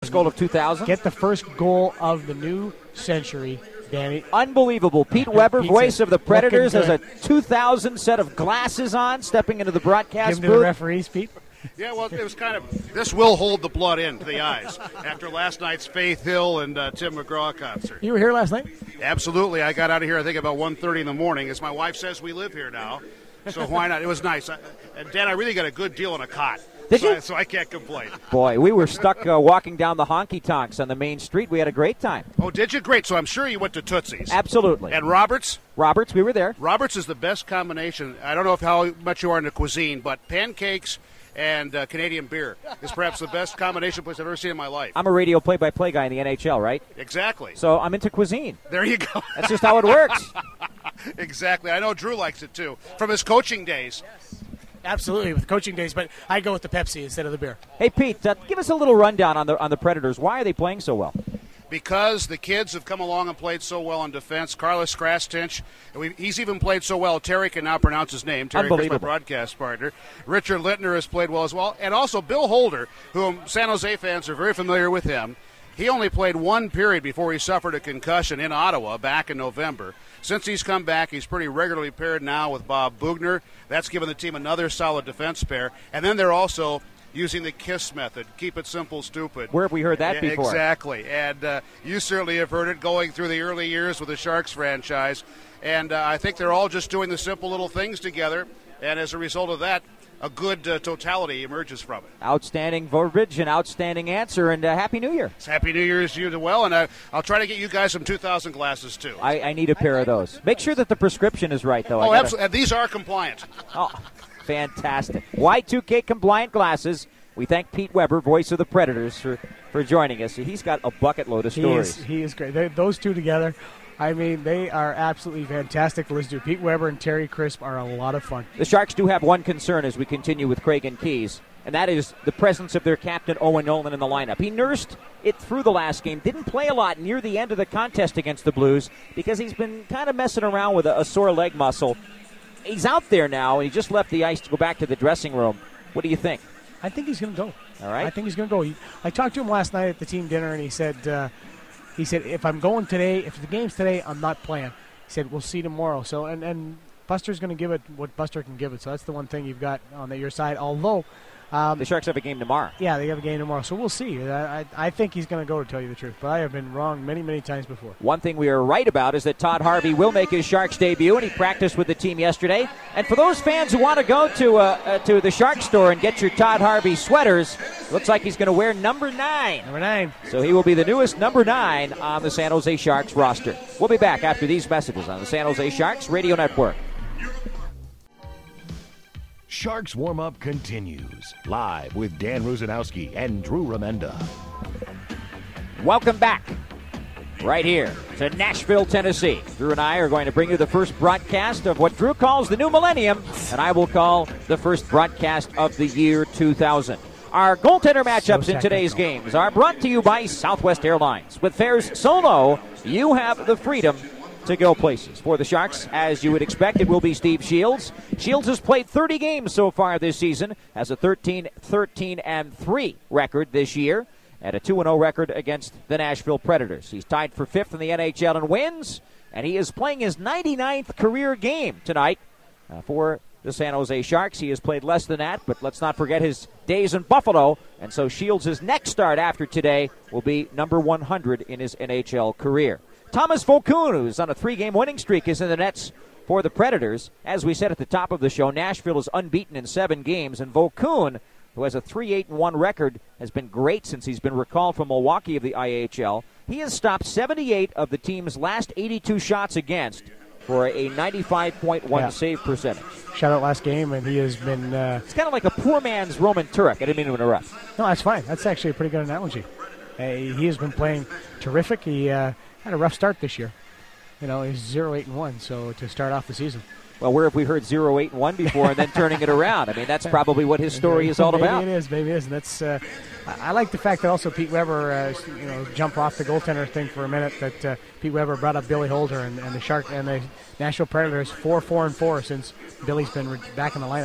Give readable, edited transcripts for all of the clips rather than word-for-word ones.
first goal of 2000. Get the first goal of the new century, Danny. Unbelievable. Pete Weber, voice of the Predators, has a 2000 set of glasses on, stepping into the broadcast Give booth. to the referees, Pete. Yeah, well, it was kind of, this will hold the blood in to the eyes after last night's Faith Hill and Tim McGraw concert. You were here last night? Absolutely. I got out of here, I think, about 1:30 in the morning. As my wife says, we live here now, so why not? It was nice. And Dan, I really got a good deal on a cot. Did you? So I can't complain. Boy, we were stuck walking down the honky-tonks on the main street. We had a great time. Oh, did you? Great. So I'm sure you went to Tootsie's. Absolutely. And Roberts? Roberts, we were there. Roberts is the best combination. I don't know how much you are into cuisine, but pancakes and Canadian beer is perhaps the best combination place I've ever seen in my life. I'm a radio play-by-play guy in the NHL, right? Exactly. So I'm into cuisine. There you go. That's just how it works. Exactly. I know Drew likes it, too, from his coaching days. Absolutely, with coaching days, but I go with the Pepsi instead of the beer. Hey, Pete, give us a little rundown on the Predators. Why are they playing so well? Because the kids have come along and played so well in defense. Carlos Krastich, he's even played so well. Terry can now pronounce his name. Terry is my broadcast partner. Richard Littner has played well as well. And also Bill Holder, whom San Jose fans are very familiar with him. He only played one period before he suffered a concussion in Ottawa back in November. Since he's come back, he's pretty regularly paired now with Bob Bugner. That's given the team another solid defense pair. And then they're also using the KISS method, keep it simple, stupid. Where have we heard that before? Exactly. And you certainly have heard it going through the early years with the Sharks franchise. And I think they're all just doing the simple little things together. And as a result of that, a good totality emerges from it. Outstanding verbiage and outstanding answer, and Happy New Year. Happy New Year's to you as well, and I'll try to get you guys some 2000 glasses, too. I need a pair of those. Make sure that the prescription is right, though. Oh, absolutely. And these are compliant. Oh, fantastic. Y2K compliant glasses. We thank Pete Weber, voice of the Predators, for joining us. He's got a bucket load of stories. He is great. Those two together, I mean, they are absolutely fantastic to listen to. Pete Weber and Terry Crisp are a lot of fun. The Sharks do have one concern as we continue with Craig and Keys, and that is the presence of their captain, Owen Nolan, in the lineup. He nursed it through the last game, didn't play a lot near the end of the contest against the Blues because he's been kind of messing around with a sore leg muscle. He's out there now, and he just left the ice to go back to the dressing room. What do you think? I think he's going to go. All right. I think he's going to go. I talked to him last night at the team dinner, and he said, if I'm going today, if the game's today, I'm not playing. He said, we'll see tomorrow. So, and Buster's going to give it what Buster can give it. So that's the one thing you've got on your side. Although the Sharks have a game tomorrow. Yeah, they have a game tomorrow. So we'll see. I think he's going to go, to tell you the truth. But I have been wrong many, many times before. One thing we are right about is that Todd Harvey will make his Sharks debut, and he practiced with the team yesterday. And for those fans who want to go to the Sharks store and get your Todd Harvey sweaters, looks like he's going to wear number 9. Number 9. So he will be the newest number 9 on the San Jose Sharks roster. We'll be back after these messages on the San Jose Sharks Radio Network. Sharks warm-up continues, live with Dan Rusanowski and Drew Remenda. Welcome back, right here to Nashville, Tennessee. Drew and I are going to bring you the first broadcast of what Drew calls the new millennium, and I will call the first broadcast of the year 2000. Our goaltender matchups in today's games are brought to you by Southwest Airlines. With fares so low, you have the freedom to go places. For the Sharks, as you would expect, it will be Steve Shields. Shields has played 30 games so far this season, has a 13-13-3 record this year, and a 2-0 record against the Nashville Predators. He's tied for 5th in the NHL in wins, and he is playing his 99th career game tonight for the San Jose Sharks. He has played less than that, but let's not forget his days in Buffalo, and so Shields' next start after today will be number 100 in his NHL career. Thomas Vokoun, who's on a 3-game winning streak, is in the nets for the Predators. As we said at the top of the show, Nashville is unbeaten in 7 games, and Vokoun, who has a 3-8-1 record, has been great since he's been recalled from Milwaukee of the IHL. He has stopped 78 of the team's last 82 shots against for a 95.1 save percentage. Shutout last game, and he has been... It's kind of like a poor man's Roman Turek. I didn't mean to interrupt. No, that's fine. That's actually a pretty good analogy. He has been playing terrific. He had a rough start this year. He's 0-8-1, so to start off the season. Well, where have we heard 0-8-1 before and then turning it around? I mean, that's probably what his story is all about. Maybe it is. And that's. I like the fact that also Pete Weber, jump off the goaltender thing for a minute. That Pete Weber brought up Billy Holder and the Nashville Predators 4-4-4 since Billy's been back in the lineup.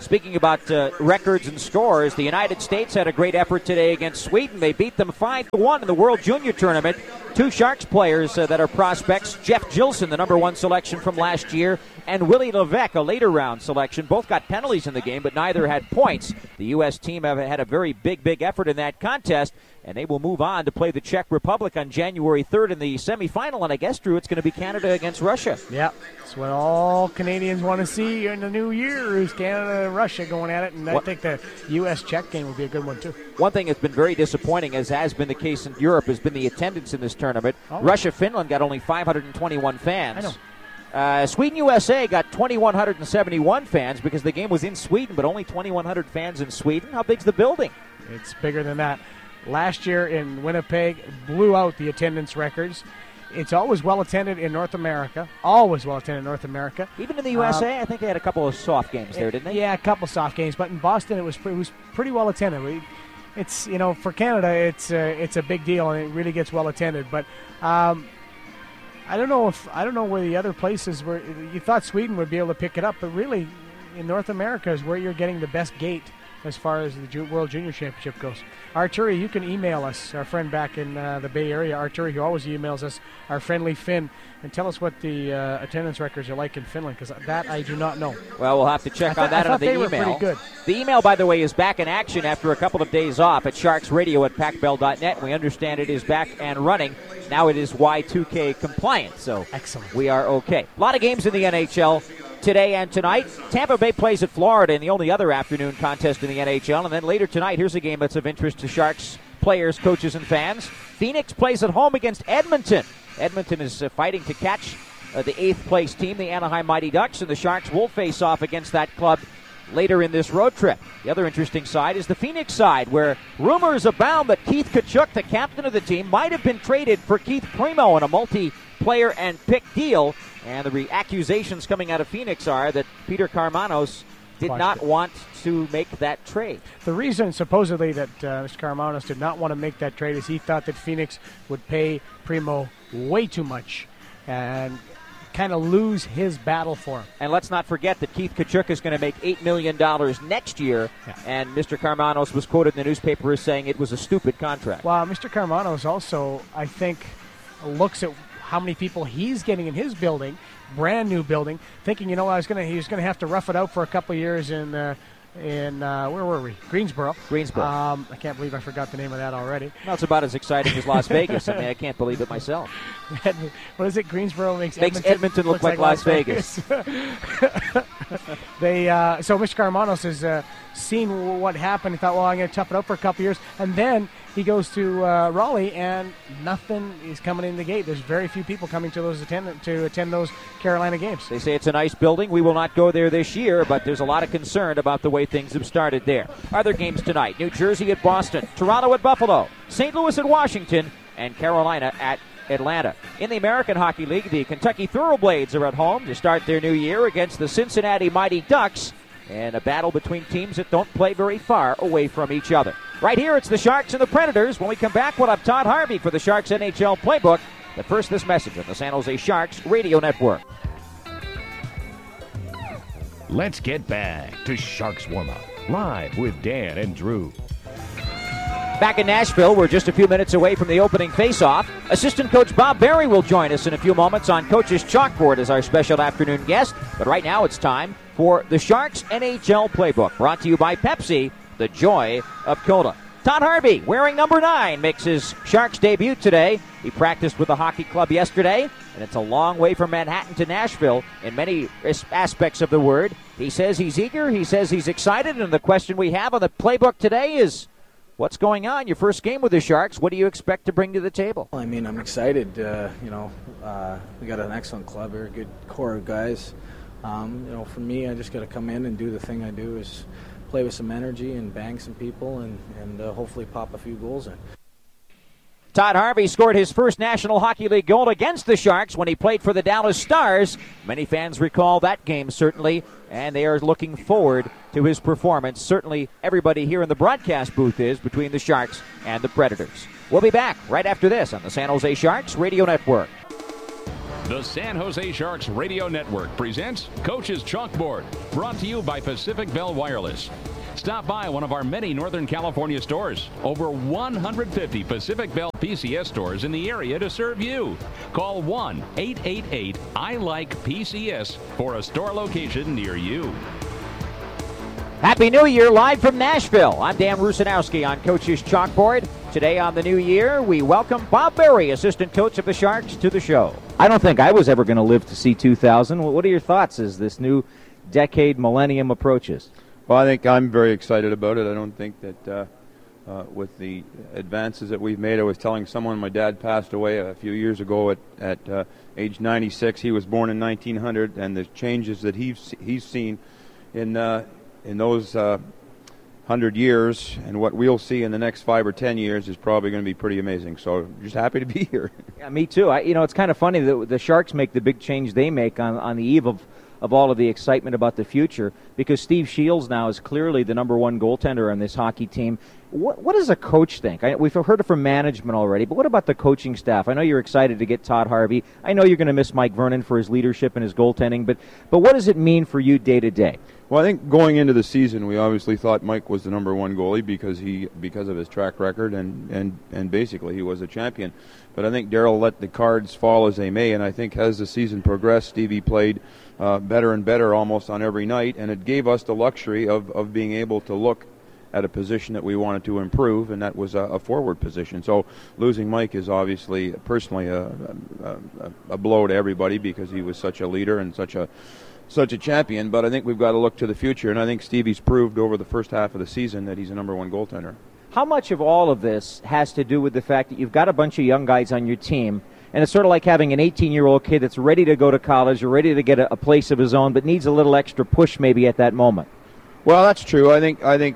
Speaking about records and scores, the United States had a great effort today against Sweden. They beat them 5-1 in the World Junior Tournament. Two Sharks players that are prospects, Jeff Gilson, the number 1 selection from last year, and Willie Levesque, a later round selection. Both got penalties in the game, but neither had points. The U.S. team have had a very big effort in that contest, and they will move on to play the Czech Republic on January 3rd in the semifinal. And I guess, Drew, it's going to be Canada against Russia. Yeah, that's what all Canadians want to see in the new year is Canada and Russia going at it, and I think the U.S.-Czech game will be a good one, too. One thing that's been very disappointing, as has been the case in Europe, has been the attendance in this tournament. Oh. Russia-Finland got only 521 fans. I know. Sweden-USA got 2,171 fans because the game was in Sweden, but only 2,100 fans in Sweden. How big's the building? It's bigger than that. Last year in Winnipeg, blew out the attendance records. It's always well-attended in North America. Always well-attended in North America. Even in the USA, I think they had a couple of soft games there, didn't they? Yeah, a couple soft games. But in Boston, it was pretty well-attended. It's, for Canada, it's a big deal, and it really gets well-attended. But I don't know where the other places were. You thought Sweden would be able to pick it up, but really, in North America is where you're getting the best gate as far as the World Junior Championship goes. Arturi, you can email us, our friend back in the Bay Area, Arturi, who always emails us, our friendly Finn, and tell us what the attendance records are like in Finland, because that I do not know. Well, we'll have to check on that on the email. Were pretty good. The email, by the way, is back in action after a couple of days off at sharksradio@pacbell.net. We understand it is back and running. Now it is Y2K compliant, so excellent. We are okay. A lot of games in the NHL today and tonight. Tampa Bay plays at Florida in the only other afternoon contest in the NHL. And then later tonight, here's a game that's of interest to Sharks players, coaches, and fans. Phoenix plays at home against Edmonton. Edmonton is fighting to catch the 8th place team, the Anaheim Mighty Ducks, and the Sharks will face off against that club later in this road trip. The other interesting side is the Phoenix side, where rumors abound that Keith Tkachuk, the captain of the team, might have been traded for Keith Primo in a multi-player and pick deal. And the accusations coming out of Phoenix are that Peter Karmanos did not want to make that trade. The reason, supposedly, that Mr. Karmanos did not want to make that trade is he thought that Phoenix would pay Primo way too much and kind of lose his battle for him. And let's not forget that Keith Tkachuk is going to make $8 million next year, and Mr. Karmanos was quoted in the newspaper as saying it was a stupid contract. Well, Mr. Karmanos also, I think, looks at how many people he's getting in his building, brand new building, thinking, he was going to have to rough it out for a couple of years in where were we? Greensboro. I can't believe I forgot the name of that already. No, it's about as exciting as Las Vegas. I mean, I can't believe it myself. What is it? Greensboro makes Edmonton look like Las Vegas. So Mr. Karmanos has seen what happened. He thought, well, I'm going to tough it out for a couple of years. And then he goes to Raleigh, and nothing is coming in the gate. There's very few people coming to attend those Carolina games. They say it's a nice building. We will not go there this year, but there's a lot of concern about the way things have started there. Other games tonight: New Jersey at Boston, Toronto at Buffalo, St. Louis at Washington, and Carolina at Atlanta. In the American Hockey League, the Kentucky Thoroughblades are at home to start their new year against the Cincinnati Mighty Ducks, and a battle between teams that don't play very far away from each other. Right here, it's the Sharks and the Predators. When we come back, we'll have Todd Harvey for the Sharks NHL Playbook. But first, this message on the San Jose Sharks Radio Network. Let's get back to Sharks Warm-Up, live with Dan and Drew. Back in Nashville, we're just a few minutes away from the opening face-off. Assistant coach Bob Berry will join us in a few moments on Coach's Chalkboard as our special afternoon guest. But right now, it's time for the Sharks NHL Playbook, brought to you by Pepsi, the joy of cola. Todd Harvey, wearing number 9, makes his Sharks debut today. He practiced with the hockey club yesterday, and it's a long way from Manhattan to Nashville in many aspects of the word. He says he's eager, he says he's excited, and the question we have on the playbook today is, what's going on? Your first game with the Sharks, what do you expect to bring to the table? Well, I mean, I'm excited. We got an excellent club here, a good core of guys. For me, I just got to come in and do the thing I do is play with some energy and bang some people and hopefully pop a few goals in. Todd Harvey scored his first National Hockey League goal against the Sharks when he played for the Dallas Stars. Many fans recall that game, certainly, and they are looking forward to his performance. Certainly everybody here in the broadcast booth is, between the Sharks and the Predators. We'll be back right after this on the San Jose Sharks Radio Network. The San Jose Sharks Radio Network presents Coach's Chalkboard, brought to you by Pacific Bell Wireless. Stop by one of our many Northern California stores. Over 150 Pacific Bell PCS stores in the area to serve you. Call 1-888-I-LIKE-PCS for a store location near you. Happy New Year, live from Nashville. I'm Dan Rusanowski on Coach's Chalkboard. Today on the new year, we welcome Bob Berry, assistant coach of the Sharks, to the show. I don't think I was ever going to live to see 2000. What are your thoughts as this new decade, millennium approaches? Well, I think I'm very excited about it. I don't think that with the advances that we've made, I was telling someone my dad passed away a few years ago at age 96. He was born in 1900, and the changes that he's seen in those 100 years and what we'll see in the next 5 or 10 years is probably going to be pretty amazing. So just happy to be here. Yeah, me too. It's kind of funny that the Sharks make the big change they make on the eve of all of the excitement about the future, because Steve Shields now is clearly the number one goaltender on this hockey team. What does a coach think? We've heard it from management already, but what about the coaching staff? I know you're excited to get Todd Harvey. I know you're going to miss Mike Vernon for his leadership and his goaltending, but what does it mean for you day to day? Well, I think going into the season, we obviously thought Mike was the number one goalie because of his track record and basically he was a champion. But I think Darryl let the cards fall as they may, and I think as the season progressed, Stevie played better and better almost on every night, and it gave us the luxury of being able to look at a position that we wanted to improve, and that was a forward position. So losing Mike is obviously personally a blow to everybody because he was such a leader and such a champion, but I think we've got to look to the future, and I think Stevie's proved over the first half of the season that he's a number one goaltender. How much of all of this has to do with the fact that you've got a bunch of young guys on your team, and it's sort of like having an 18-year-old kid that's ready to go to college or ready to get a place of his own but needs a little extra push maybe at that moment? Well, that's true. I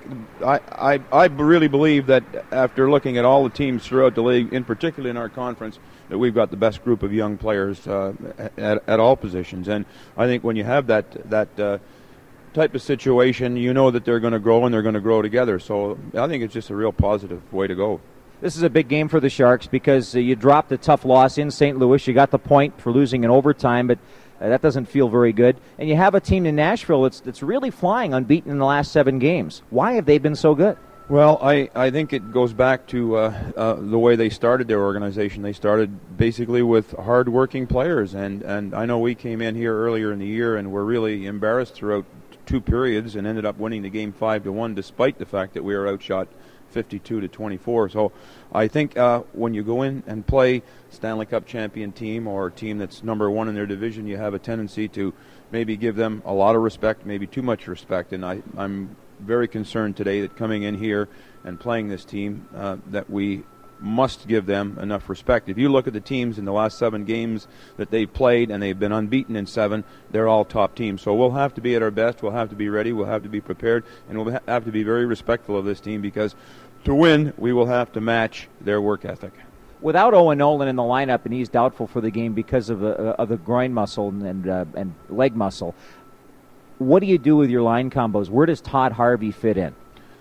really believe that after looking at all the teams throughout the league, in particular in our conference, that we've got the best group of young players at all positions. And I think when you have that type of situation, you know that they're going to grow and they're going to grow together. So I think it's just a real positive way to go. This is a big game for the Sharks because you dropped a tough loss in St. Louis. You got the point for losing in overtime, but that doesn't feel very good. And you have a team in Nashville that's really flying, unbeaten in the last 7 games. Why have they been so good? Well, I think it goes back to the way they started their organization. They started basically with hard-working players, and I know we came in here earlier in the year and were really embarrassed throughout 2 periods and ended up winning the game 5-1, despite the fact that we were outshot 52-24. So I think when you go in and play Stanley Cup champion team or a team that's number one in their division, you have a tendency to maybe give them a lot of respect, maybe too much respect. And I'm very concerned today that coming in here and playing this team that we must give them enough respect. If you look at the teams in the last 7 games that they've played, and they've been unbeaten in 7, they're all top teams. So we'll have to be at our best, we'll have to be ready, we'll have to be prepared, and we'll have to be very respectful of this team, because to win, we will have to match their work ethic. Without Owen Nolan in the lineup, and he's doubtful for the game because of the groin muscle and leg muscle, what do you do with your line combos? Where does Todd Harvey fit in?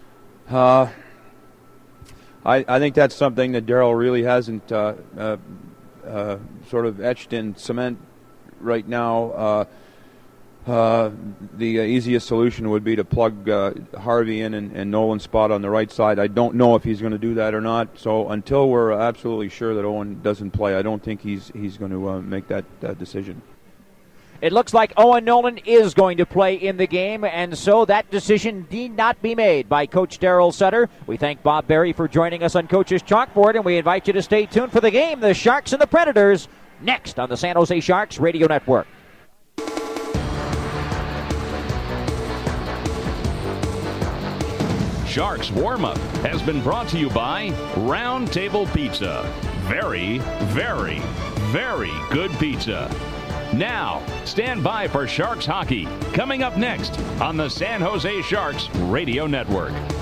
I think that's something that Darryl really hasn't sort of etched in cement right now. The easiest solution would be to plug Harvey in and Nolan's spot on the right side. I don't know if he's going to do that or not. So until we're absolutely sure that Owen doesn't play, I don't think he's going to make that decision. It looks like Owen Nolan is going to play in the game, and so that decision need not be made by Coach Darryl Sutter. We thank Bob Berry for joining us on Coach's Chalkboard, and we invite you to stay tuned for the game, the Sharks and the Predators, next on the San Jose Sharks Radio Network. Sharks Warm-Up has been brought to you by Round Table Pizza. Very, very, very good pizza. Now, stand by for Sharks hockey, coming up next on the San Jose Sharks Radio Network.